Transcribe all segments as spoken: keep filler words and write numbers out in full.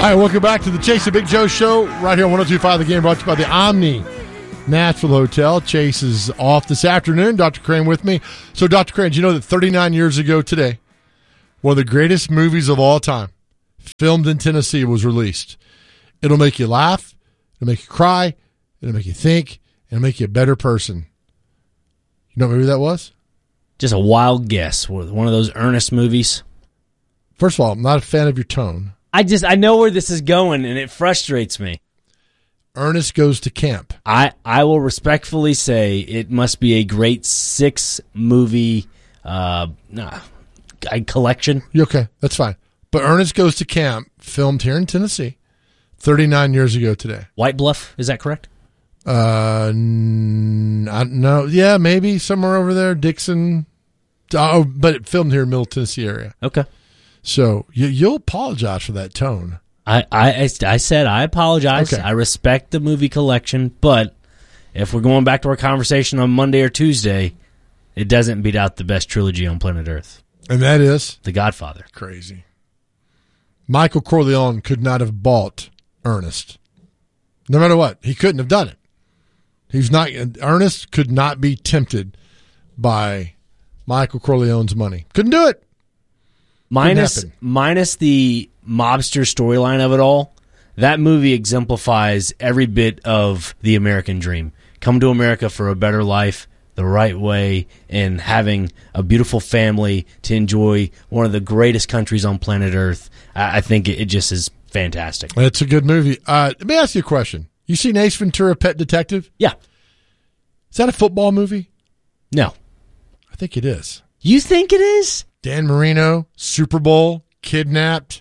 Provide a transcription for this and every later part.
right, welcome back to the Chase and Big Joe Show right here on one oh two point five The Game, brought to you by the Omni Nashville Hotel. Chase is off this afternoon. Doctor Crane with me. So, Doctor Crane, do you know that thirty-nine years ago today, one of the greatest movies of all time, filmed in Tennessee, was released? It'll make you laugh. It'll make you cry. It'll make you think. It'll make you a better person. You know what movie that was? Just a wild guess. One of those earnest movies. First of all, I'm not a fan of your tone. I just, I know where this is going, and it frustrates me. Ernest Goes to Camp. I, I will respectfully say it must be a great six-movie uh, nah, collection. Okay, that's fine. But Ernest Goes to Camp, filmed here in Tennessee, thirty-nine years ago today. White Bluff, is that correct? Uh, n- I, no, yeah, maybe somewhere over there, Dixon. Oh, but it filmed here in Middle Tennessee area. Okay. So you, you'll apologize for that tone. I, I, I said I apologize. Okay. I respect the movie collection, but if we're going back to our conversation on Monday or Tuesday, it doesn't beat out the best trilogy on planet Earth. And that is? The Godfather. Crazy. Michael Corleone could not have bought Ernest. No matter what. He couldn't have done it. He's not. Ernest could not be tempted by Michael Corleone's money. Couldn't do it. Minus, minus the mobster storyline of it all, that movie exemplifies every bit of the American dream. Come to America for a better life, the right way, and having a beautiful family to enjoy one of the greatest countries on planet Earth. I, I think it, it just is fantastic. It's a good movie. Uh, let me ask you a question. You seen Ace Ventura, Pet Detective? Yeah. Is that a football movie? No. I think it is. You think it is? Dan Marino, Super Bowl, kidnapped.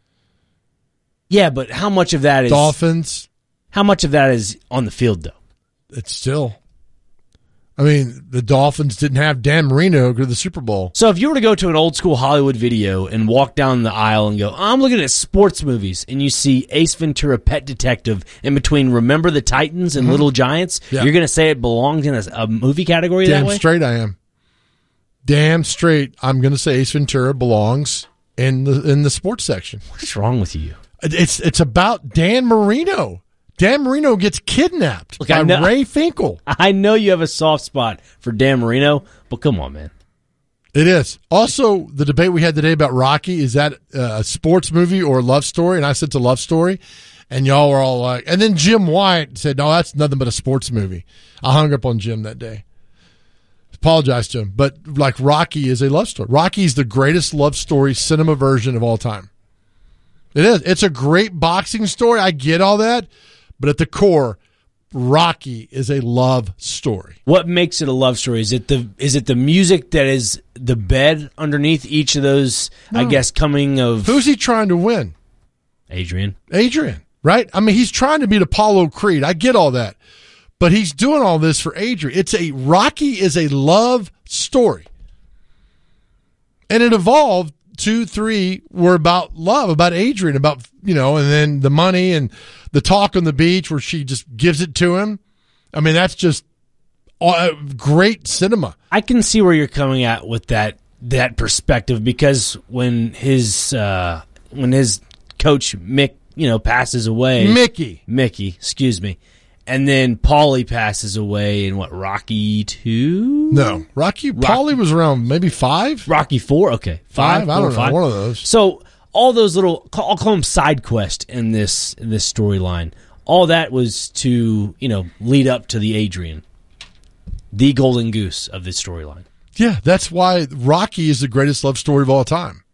Yeah, but how much of that is Dolphins? How much of that is on the field, though? It's still. I mean, the Dolphins didn't have Dan Marino go to the Super Bowl. So if you were to go to an old school Hollywood video and walk down the aisle and go, I'm looking at sports movies, and you see Ace Ventura, Pet Detective in between Remember the Titans and mm-hmm. Little Giants, yeah. You're going to say it belongs in a, a movie category Damn that way? straight I am. Damn straight, I'm going to say Ace Ventura belongs in the in the sports section. What's wrong with you? It's it's about Dan Marino. Dan Marino gets kidnapped Look, by I know, Ray Finkel. I know you have a soft spot for Dan Marino, but come on, man. It is. Also, the debate we had today about Rocky, is that a sports movie or a love story? And I said it's a love story. And y'all were all like, and then Jim White said, no, that's nothing but a sports movie. I hung up on Jim that day. Apologize to him, but like Rocky is a love story. Rocky is the greatest love story cinema version of all time. It is. It's a great boxing story. I get all that, but at the core, Rocky is a love story. What makes it a love story? Is it the is it the music that is the bed underneath each of those? No. I guess coming of who's he trying to win? Adrian. Adrian, right? I mean, he's trying to beat Apollo Creed. I get all that. But he's doing all this for Adrian. It's a Rocky is a love story. And it evolved. Two, three were about love, about Adrian, about, you know, and then the money and the talk on the beach where she just gives it to him. I mean, that's just uh, great cinema. I can see where you're coming at with that that perspective, because when his uh, when his coach Mick, you know, passes away, Mickey, Mickey, excuse me. And then Paulie passes away in what, Rocky two? No, Rocky. Rocky. Paulie was around maybe five. Rocky four. Okay, five. five I don't know. Five. One of those. So all those little, I'll call them side quest in this in this storyline. All that was to, you know, lead up to the Adrian, the golden goose of this storyline. Yeah, that's why Rocky is the greatest love story of all time.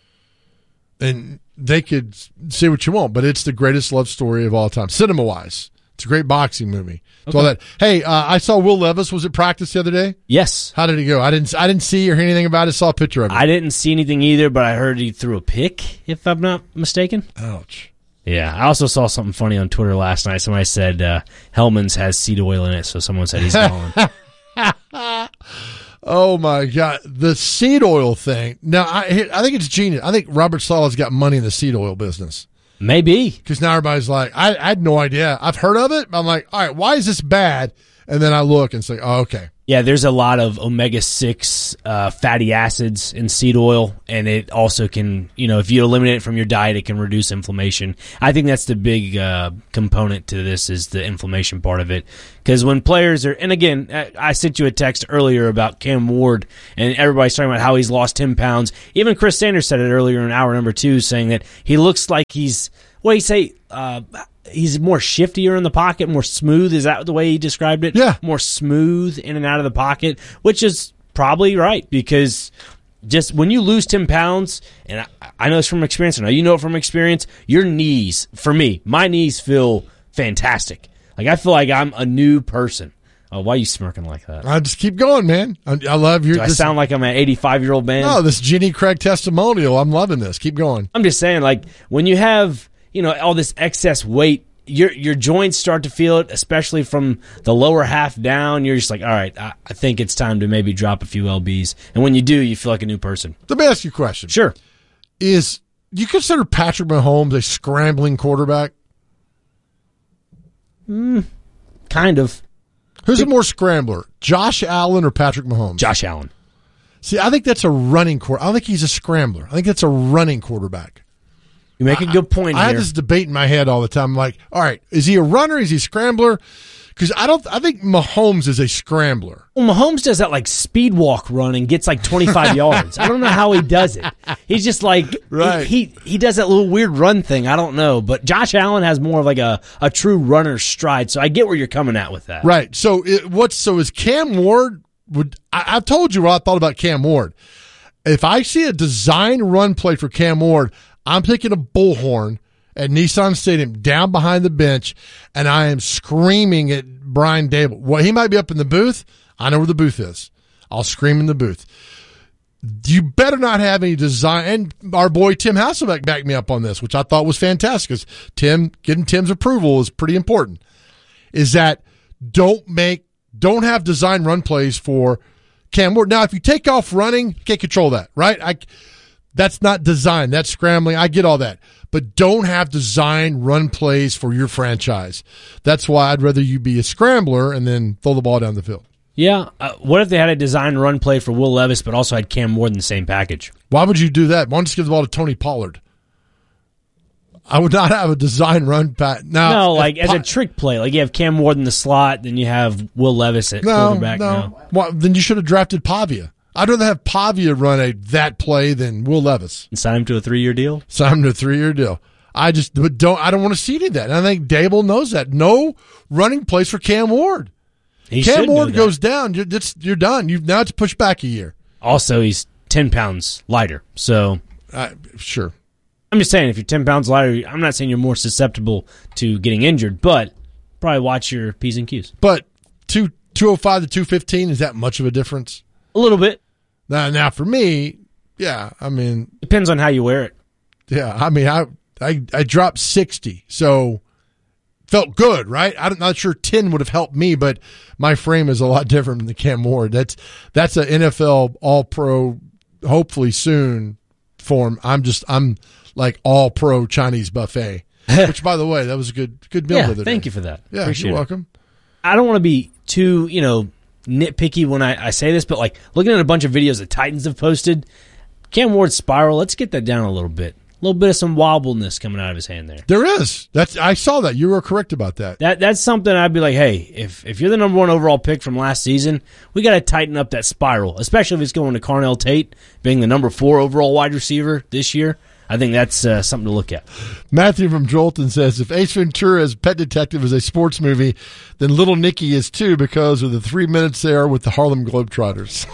And they could say what you want, but it's the greatest love story of all time, cinema wise. It's a great boxing movie. Okay. All that. Hey, uh, I saw Will Levis was at practice the other day. Yes. How did he go? I didn't. I didn't see or hear anything about it. Saw a picture of it. I didn't see anything either, but I heard he threw a pick, if I'm not mistaken. Ouch. Yeah. I also saw something funny on Twitter last night. Somebody said uh, Hellman's has seed oil in it, so someone said he's gone. Oh my God, the seed oil thing. Now I I think it's genius. I think Robert Sala's got money in the seed oil business. Maybe. Because now everybody's like, I, I had no idea. I've heard of it. I'm like, all right, why is this bad? And then I look and say, oh, okay. Yeah, there's a lot of omega six uh, fatty acids in seed oil, and it also can, you know, if you eliminate it from your diet, it can reduce inflammation. I think that's the big uh, component to this is the inflammation part of it. Because when players are, and again, I, I sent you a text earlier about Cam Ward, and everybody's talking about how he's lost ten pounds. Even Chris Sanders said it earlier in hour number two, saying that he looks like he's, what do you say, uh, he's more shiftier in the pocket, more smooth. Is that the way he described it? Yeah. More smooth in and out of the pocket, which is probably right because just when you lose ten pounds, and I, I know this from experience, and you know it from experience, your knees, for me, my knees feel fantastic. Like I feel like I'm a new person. Oh, why are you smirking like that? I just keep going, man. I, I love your. Do I this, sound like I'm an eighty-five-year-old man? No, this Jenny Craig testimonial. I'm loving this. Keep going. I'm just saying, like when you have, you know, all this excess weight, your your joints start to feel it, especially from the lower half down. You're just like, all right, I, I think it's time to maybe drop a few lbs. And when you do, you feel like a new person. Let me ask you a question. Sure. Is do you consider Patrick Mahomes a scrambling quarterback? Mm, kind of. Who's a more scrambler, Josh Allen or Patrick Mahomes? Josh Allen. See, I think that's a running quarter. I don't think he's a scrambler. I think that's a running quarterback. You make a good point I, I here. have this debate in my head all the time. I'm like, all right, is he a runner? Is he a scrambler? Because I don't. I think Mahomes is a scrambler. Well, Mahomes does that like speed walk run and gets like twenty-five yards. I don't know how he does it. He's just like right. he, he he does that little weird run thing. I don't know, but Josh Allen has more of like a, a true runner stride. So I get where you're coming at with that. Right. So it, what's so is Cam Ward? Would I, I've told you what I thought about Cam Ward. If I see a design run play for Cam Ward, I'm taking a bullhorn at Nissan Stadium down behind the bench, and I am screaming at Brian Dable. Well, he might be up in the booth. I know where the booth is. I'll scream in the booth. You better not have any design. And our boy Tim Hasselbeck backed me up on this, which I thought was fantastic because Tim, getting Tim's approval is pretty important. Is that don't make, don't have design run plays for Cam Ward. Now, if you take off running, you can't control that, right? I, that's not design. That's scrambling. I get all that. But don't have design run plays for your franchise. That's why I'd rather you be a scrambler and then throw the ball down the field. Yeah. Uh, what if they had a design run play for Will Levis, but also had Cam Ward in the same package? Why would you do that? Why don't you just give the ball to Tony Pollard? I would not have a design run pat. Now, no, like as po- a trick play. Like you have Cam Ward in the slot, then you have Will Levis at no, quarterback. No, no. Well, then you should have drafted Pavia. I'd rather have Pavia run a that play than Will Levis. And sign him to a three-year deal? Sign him to a three-year deal. I just but don't. I don't want to see any of that. And I think Dable knows that. No running plays for Cam Ward. He Cam should Ward know goes down. You're, it's, you're done. You now it's pushed back a year. Also, he's ten pounds lighter. So, Uh, sure. I'm just saying, if you're ten pounds lighter, I'm not saying you're more susceptible to getting injured, but probably watch your P's and Q's. But two two oh five to two fifteen, is that much of a difference? A little bit. Now, now for me, yeah. I mean, Depends on how you wear it. yeah. I mean, I I I dropped sixty, so felt good, right? I'm not sure ten would have helped me, but my frame is a lot different than the Cam Ward. That's that's an N F L All Pro, hopefully soon form. I'm just I'm like All Pro Chinese buffet, which by the way, that was a good good meal. Yeah, the other thank day. you for that. Yeah, Appreciate you're it. welcome. I don't want to be too, you know, nitpicky when I, I say this, but like looking at a bunch of videos that Titans have posted, Cam Ward's spiral, let's get that down a little bit. A little bit of some wobbleness coming out of his hand there. There is. That's I saw that. You were correct about that. That that's something I'd be like, hey, if if you're the number one overall pick from last season, we got to tighten up that spiral, especially if it's going to Carnell Tate being the number four overall wide receiver this year. I think that's uh, something to look at. Matthew from Jolton says, if Ace Ventura as Pet Detective is a sports movie, then Little Nicky is too because of the three minutes there with the Harlem Globetrotters.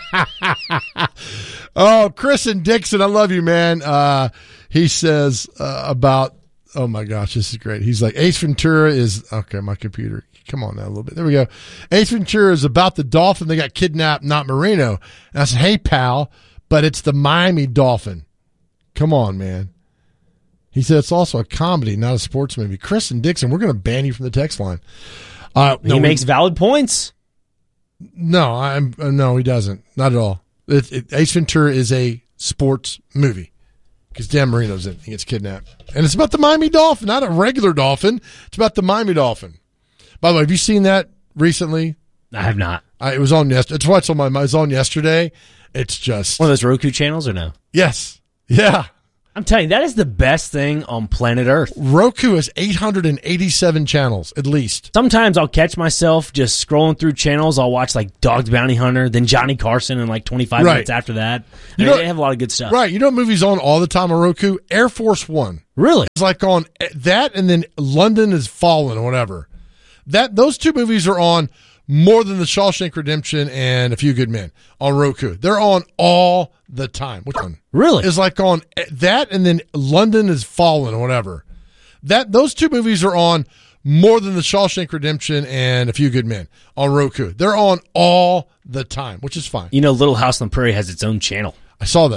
Oh, Chris and Dixon, I love you, man. Uh, he says uh, about, oh my gosh, this is great. He's like, Ace Ventura is, okay, my computer. Come on now a little bit. There we go. Ace Ventura is about the dolphin that got kidnapped, not Marino. And I said, hey, pal, but it's the Miami Dolphin. Come on, man. He said it's also a comedy, not a sports movie. Chris and Dixon, we're going to ban you from the text line. Uh, He no, makes we, valid points. no, I'm uh, no, he doesn't. Not at all. It, it, Ace Ventura is a sports movie because Dan Marino's in. He gets kidnapped, and it's about the Miami Dolphin, not a regular dolphin. It's about the Miami Dolphin. By the way, have you seen that recently? I have not. I, it was on yesterday. It's what's on my mind. It was on yesterday. It's just one of those Roku channels or no? Yes. Yeah. I'm telling you, that is the best thing on planet Earth. Roku has eight hundred eighty-seven channels, at least. Sometimes I'll catch myself just scrolling through channels. I'll watch like Dog's Bounty Hunter, then Johnny Carson, and like twenty-five right. minutes after that. You I mean, know, they have a lot of good stuff. Right. You know what movie's on all the time on Roku? Air Force One. Really? It's like on that, and then London Has Fallen or whatever. That Those two movies are on more than The Shawshank Redemption and A Few Good Men on Roku. They're on all the time. Which one? Really? It's like on that, and then London Has Fallen or whatever. That Those two movies are on more than The Shawshank Redemption and A Few Good Men on Roku. They're on all the time, which is fine. You know, Little House on the Prairie has its own channel. I saw that.